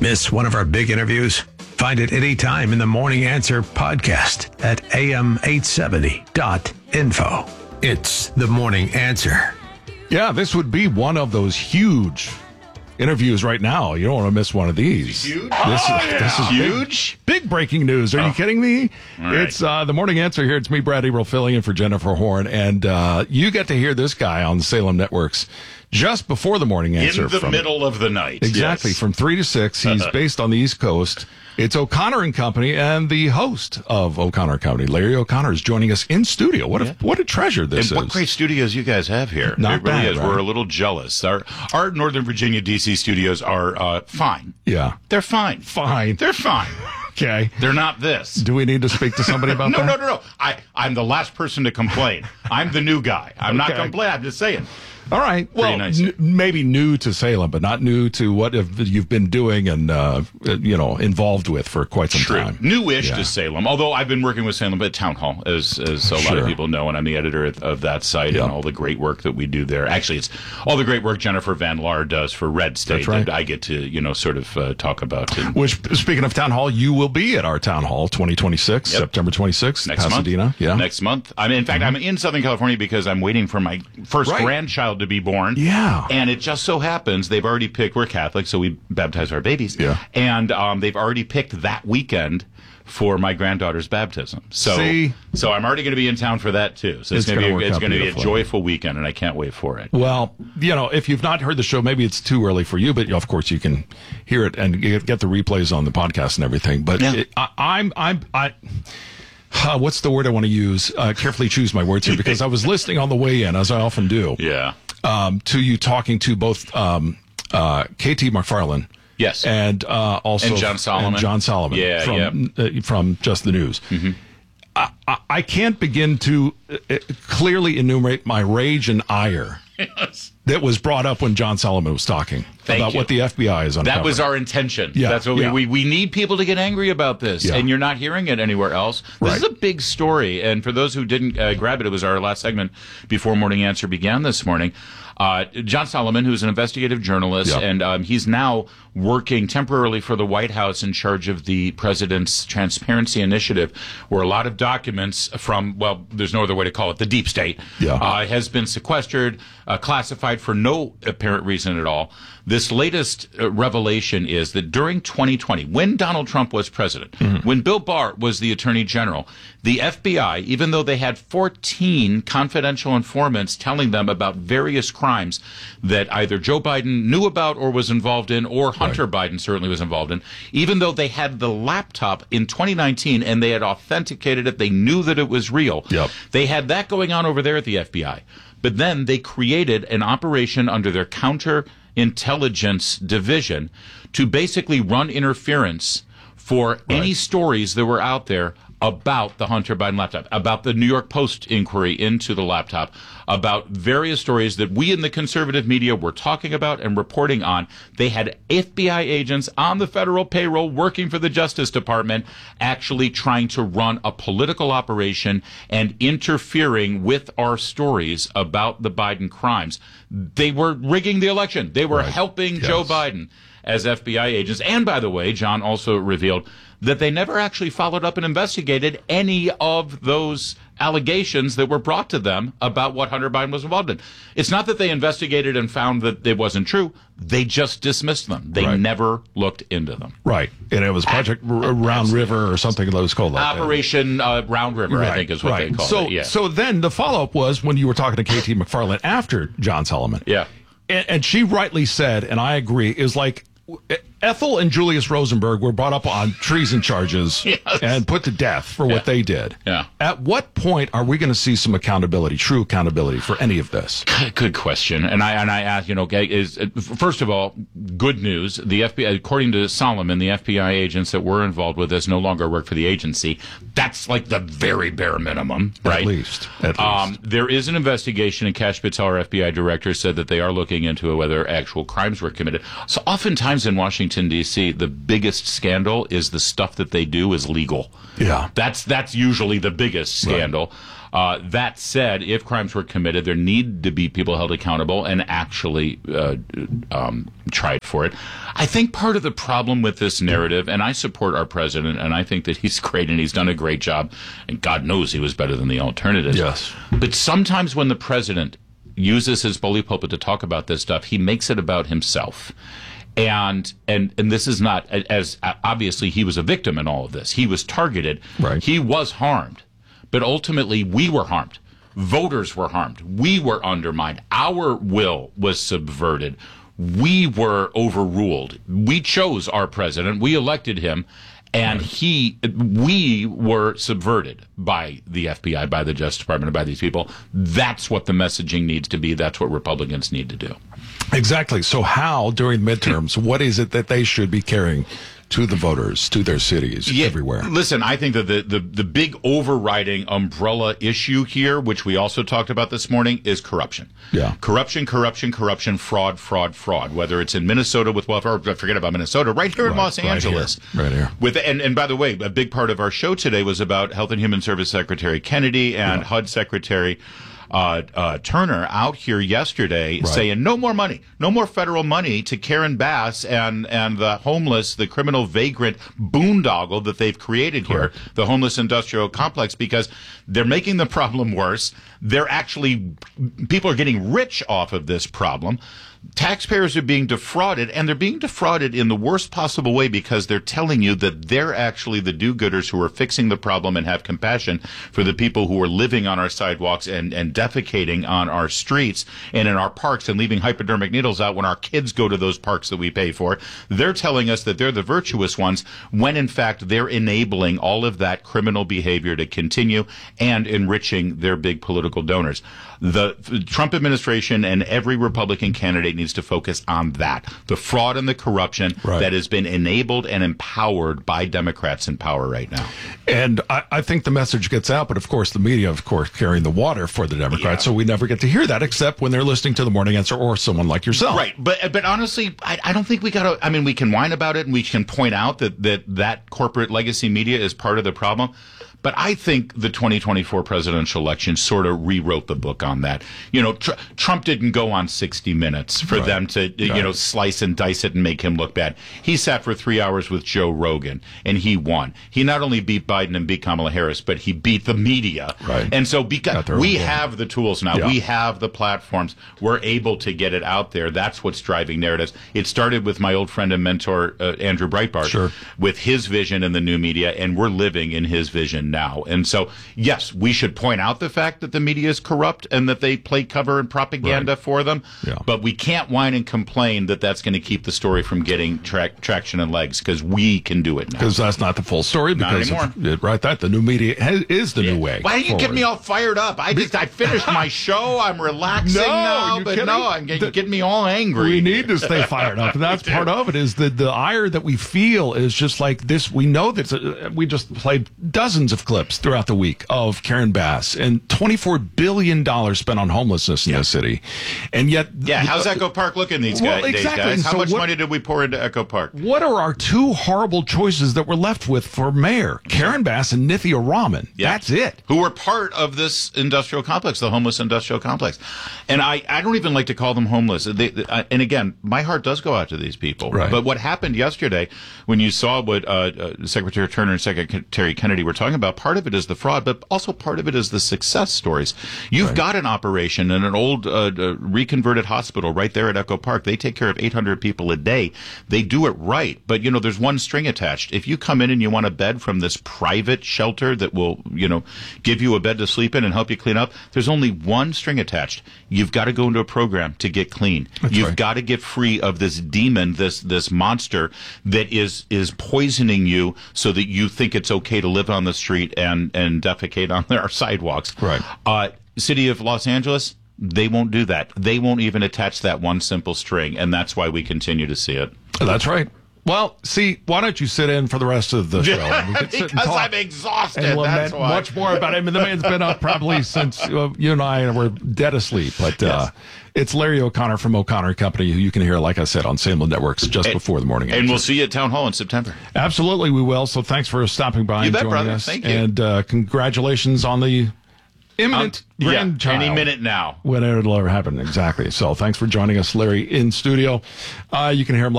Miss one of our big interviews? Find it anytime in the Morning Answer podcast at am870.info. It's the Morning Answer. Yeah, this would be one of those huge interviews right now. You don't want to miss one of these. Huge? This is Huge? Big breaking news. Are you kidding me? All right. It's the Morning Answer here. It's me, Brad Ebro, filling in for Jennifer Horn. And you get to hear this guy on the Salem Networks just before the Morning Answer. In the middle of the night. Exactly, Yes. from 3 to 6. He's based on the East Coast. It's O'Connor and Company, and the host of O'Connor and Company, Larry O'Connor, is joining us in studio. What a treasure this And is. what great studios you guys have here. Not it really bad, is. right? We're a little jealous. Our Northern Virginia, D.C. studios are fine. Yeah. They're fine. Fine. They're fine. Okay. They're not this. Do we need to speak to somebody about that? No. I'm the last person to complain. I'm the new guy. I'm not Okay. complaining. I'm just saying. All right. Well, nice. Maybe new to Salem, but not new to what you've been doing and involved with for quite some time. Newish Yeah. to Salem, although I've been working with Salem at Town Hall, as a lot of people know, and I'm the editor of that site Yeah. and all the great work that we do there. Actually, it's all the great work Jennifer Van Laar does for Red State That's right. that I get to, sort of talk about. And Which, speaking of Town Hall, you will be at our Town Hall 2026, Yep. September 26th, next Pasadena. month. Yeah. Next month. In fact, I'm in Southern California because I'm waiting for my first Right. grandchild to be born. Yeah. And it just so happens they've already picked, we're Catholic, so we baptize our babies. Yeah. And they've already picked that weekend for my granddaughter's baptism. So See? so I'm already going to be in town for that too. So It's it's going gonna to work be out a beautifully. joyful weekend, and I can't wait for it. Well, if you've not heard the show, maybe it's too early for you, but of course you can hear it and get the replays on the podcast and everything. But Yeah. what's the word I want to use? Carefully choose my words here because I was listening on the way in, as I often do. Yeah. To you talking to both KT McFarland, Yes. and also And John Solomon. Yeah, from Just the News. Mm-hmm. I can't begin to clearly enumerate my rage and ire that was brought up when John Solomon was talking about you. what the FBI is uncovering. That was our intention. Yeah, That's what yeah. we need people to get angry about this, Yeah. and you're not hearing it anywhere else. This Right. is a big story, and for those who didn't grab it, it was our last segment before Morning Answer began this morning. John Solomon, who's an investigative journalist, Yeah. and he's now working temporarily for the White House in charge of the president's transparency initiative, where a lot of documents from, well, there's no other way to call it, the deep state, Yeah. has been sequestered, classified for no apparent reason at all. This latest revelation is that during 2020, when Donald Trump was president, when Bill Barr was the attorney general, the FBI, even though they had 14 confidential informants telling them about various crimes that either Joe Biden knew about or was involved in, or Hunter Biden certainly was involved in, even though they had the laptop in 2019 and they had authenticated it, they knew that it was real. Yep. They had that going on over there at the FBI. But then they created an operation under their counterintelligence division to basically run interference for any stories that were out there about the Hunter Biden laptop, about the New York Post inquiry into the laptop, about various stories that we in the conservative media were talking about and reporting on. They had FBI agents on the federal payroll working for the Justice Department actually trying to run a political operation and interfering with our stories about the Biden crimes. They were rigging the election. They were helping Joe Biden as FBI agents. And by the way, John also revealed that they never actually followed up and investigated any of those allegations that were brought to them about what Hunter Biden was involved in. It's not that they investigated and found that it wasn't true. They just dismissed them. They never looked into them. Right. And it was Project Round River or something that was called that. Operation Round River, I think is what they called it. Yeah. So then the follow-up was when you were talking to KT McFarland after John Solomon. Yeah. And she rightly said, and I agree, is like Ethel and Julius Rosenberg were brought up on treason charges and put to death for what they did. Yeah. At what point are we going to see some accountability, true accountability for any of this? Good question. And I ask, first of all, good news. The FBI, according to Solomon, the FBI agents that were involved with this no longer work for the agency. That's like the very bare minimum, right? At least. There is an investigation, and Kash Patel, our FBI director, said that they are looking into whether actual crimes were committed. So oftentimes in Washington, Washington, D.C., the biggest scandal is the stuff that they do is legal. Yeah. That's usually the biggest scandal. Right. That said, if crimes were committed, there need to be people held accountable and actually tried for it. I think part of the problem with this narrative, and I support our president, and I think that he's great and he's done a great job, and God knows he was better than the alternatives. Yes. But sometimes when the president uses his bully pulpit to talk about this stuff, he makes it about himself. And this is not, as obviously he was a victim in all of this. He was targeted. Right. He was harmed. But ultimately, we were harmed. Voters were harmed. We were undermined. Our will was subverted. We were overruled. We chose our president. We elected him. And we were subverted by the FBI, by the Justice Department, and by these people. That's what the messaging needs to be. That's what Republicans need to do. Exactly. So how, during midterms, what is it that they should be carrying to the voters, to their cities, everywhere? Listen, I think that the big overriding umbrella issue here, which we also talked about this morning, is corruption. Yeah. Corruption, fraud. Whether it's in Minnesota with welfare, forget about Minnesota, right here in Los Angeles. Right here. And by the way, a big part of our show today was about Health and Human Service Secretary Kennedy and HUD Secretary Turner out here yesterday saying no more money, no more federal money to Karen Bass and the homeless, the criminal vagrant boondoggle that they've created here, the homeless industrial complex, because they're making the problem worse. People are getting rich off of this problem. Taxpayers are being defrauded, and they're being defrauded in the worst possible way because they're telling you that they're actually the do-gooders who are fixing the problem and have compassion for the people who are living on our sidewalks and defecating on our streets and in our parks and leaving hypodermic needles out when our kids go to those parks that we pay for. They're telling us that they're the virtuous ones when, in fact, they're enabling all of that criminal behavior to continue and enriching their big political donors. The Trump administration and every Republican candidate needs to focus on that. The fraud and the corruption that has been enabled and empowered by Democrats in power right now. And I think the message gets out, but of course the media, carrying the water for the Democrats, so we never get to hear that except when they're listening to the Morning Answer or someone like yourself. Right, but honestly, I don't think we got to, we can whine about it and we can point out that corporate legacy media is part of the problem. But I think the 2024 presidential election sort of rewrote the book on that. Trump didn't go on 60 Minutes for them to, slice and dice it and make him look bad. He sat for 3 hours with Joe Rogan, and he won. He not only beat Biden and beat Kamala Harris, but he beat the media. Right. And so because we have the tools now, we have the platforms, we're able to get it out there. That's what's driving narratives. It started with my old friend and mentor, Andrew Breitbart, with his vision in the new media, and we're living in his vision now. And so, yes, we should point out the fact that the media is corrupt and that they play cover and propaganda for them. Yeah. But we can't whine and complain that that's going to keep the story from getting traction and legs, because we can do it now. Because that's not the full story. Because not anymore. The new media is the new way. Why don't you get me all fired up? I finished my show. I'm relaxing now. I'm getting me all angry. We need to stay fired up. And that's part of it, is the ire that we feel is just like this. We know that we just played dozens of clips throughout the week of Karen Bass and $24 billion spent on homelessness in this city. And yet... how's Echo Park looking these days, guys? How much money did we pour into Echo Park? What are our two horrible choices that we're left with for mayor? Karen Bass and Nithya Raman. That's it. Who were part of this industrial complex, the homeless industrial complex. And I don't even like to call them homeless. And again, my heart does go out to these people. Right. But what happened yesterday, when you saw what Secretary Turner and Secretary Kennedy were talking about, part of it is the fraud, but also part of it is the success stories. You've got an operation in an old reconverted hospital right there at Echo Park. They take care of 800 people a day. They do it right. But, there's one string attached. If you come in and you want a bed from this private shelter that will, give you a bed to sleep in and help you clean up, there's only one string attached. You've got to go into a program to get clean. You've got to get free of this demon, this monster that is poisoning you so that you think it's okay to live on the street and defecate on our sidewalks. Right. City of Los Angeles, they won't do that. They won't even attach that one simple string, and that's why we continue to see it. That's right. Well, see, why don't you sit in for the rest of the show? And we can sit and Because talk I'm exhausted. and lament That's why. much more about him. And the man's been up probably since you and I were dead asleep. But it's Larry O'Connor from O'Connor Company, who you can hear, like I said, on Salem Networks just before the morning. And we'll see you at Town Hall in September. Absolutely, we will. So thanks for stopping by You and bet, joining brother. us. Thank you. And congratulations on the imminent grandchild. Any minute now. Whenever it'll ever happen, exactly. So thanks for joining us, Larry, in studio. You can hear him